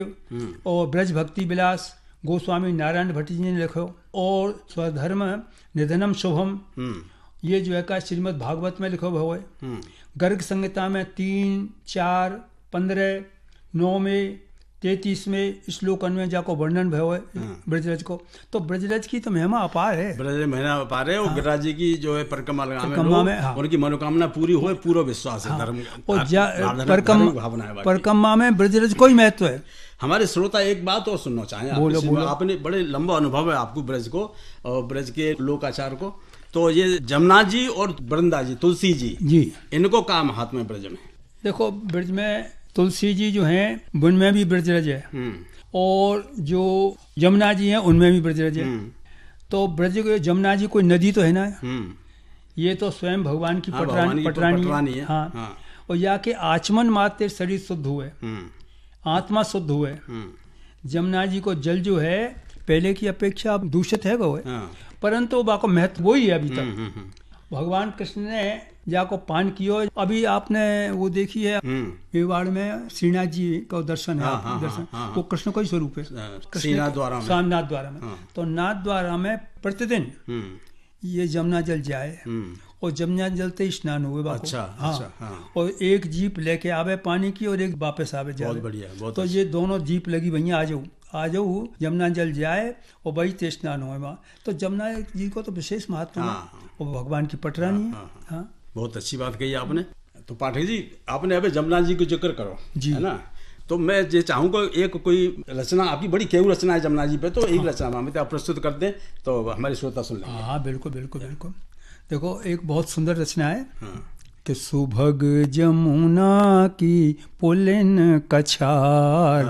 और ब्रज भक्ति विलास गोस्वामी नारायण भट्ट जी ने लिखो, और स्वधर्म निधनम शुभम ये जो है का श्रीमद् भागवत में लिखो भव है। गर्ग संहिता में 3, 4, 15, 9 में 33 में श्लोकन में जाको वर्णन भव है ब्रजरज को। तो ब्रजरज की तो महिमा अपार है, ब्रज महिमा अपार है। और गिरिराज जी की जो है परिक्रमा में उनकी मनोकामना पूरी हो, पूरा विश्वास है। धर्म और परिक्रमा में ब्रजरज को ही महत्व है। हमारे श्रोता एक बात और सुनना चाहें, बोलो। आपने बड़े लंबा अनुभव है आपको ब्रज को और ब्रज के लोकाचार को। तो ये जमुना जी और वृंदा जी, तुलसी जी, इनको क्या महात्मा है ब्रज में? देखो, ब्रज में तुलसी जी जो हैं उनमें भी ब्रजरज है, और जो जमुना जी हैं उनमें भी ब्रजरज है। तो ब्रज जमुना जी कोई नदी तो है ना, ये तो स्वयं भगवान की पटरानी है। हाँ। और या के आचमन मात्र शरीर शुद्ध हुए, आत्मा शुद्ध हुए। जमुना जी को जल जो है पहले की अपेक्षा अब दूषित है वो है, परंतु बाको महत्व वही है अभी तक। भगवान कृष्ण ने जाको पान कियो। अभी आपने वो देखी है मेवाड़ में श्रीनाथ जी का दर्शन है, वो कृष्ण का ही स्वरूप है, नाथ द्वारा में। तो नाथ द्वारा में प्रतिदिन ये जमुना जल जाए, और जमुना जल से स्नान हुए। अच्छा। और एक जीप लेके आवे पानी की और एक वापस आवे जाए। बहुत बढ़िया। तो ये दोनों जीप लगी भैया आ जाओ जमुना जल जाए और वही ते स्नान हुए वहाँ। तो जमुना जी को तो विशेष महत्व है, और भगवान की पटरानी है। हाँ, बहुत अच्छी बात कही आपने। तो पाठक जी, आपने अभी जमुना जी को जिक्र करो जी, है ना। तो मैं ये चाहूँगा एक कोई रचना आपकी, बड़ी केवल रचना है जमुना जी पे, तो एक रचना हमें आप प्रस्तुत कर दें तो हमारे श्रोता सुन लेंगे। हाँ, बिल्कुल। देखो, एक बहुत सुंदर रचना है कि सुभग जमुना की पुलिन कछार,